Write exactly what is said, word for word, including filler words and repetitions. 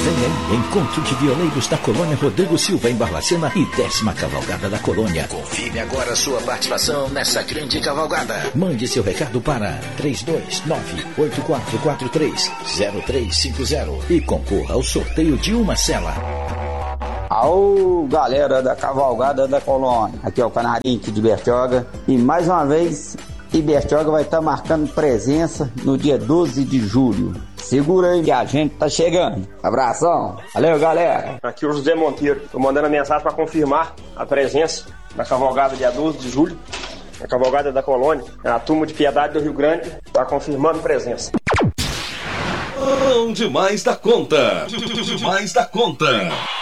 Vem aí, Encontro de Violeiros da Colônia Rodrigo Silva em Barbacena e décima Cavalgada da Colônia. Confirme agora a sua participação nessa grande cavalgada. Mande seu recado para três dois nove, oito quatro quatro três, zero três cinco zero e concorra ao sorteio de uma cela. Aô, galera da Cavalgada da Colônia, aqui é o Canarinho de Bertioga e mais uma vez Bertioga vai estar marcando presença no dia doze de julho. Segura aí que a gente tá chegando. Abração, valeu galera. Aqui é o José Monteiro, tô mandando a mensagem para confirmar a presença da Cavalgada dia doze de julho, a Cavalgada da Colônia, a turma de Piedade do Rio Grande, tá confirmando presença. Bom demais da conta, demais da conta.